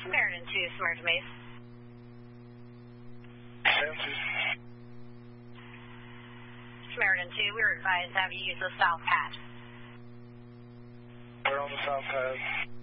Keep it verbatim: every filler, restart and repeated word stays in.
Samaritan two, Samaritan Maze. Samaritan two, we were advised to have you use the south pad. We're on the south pad.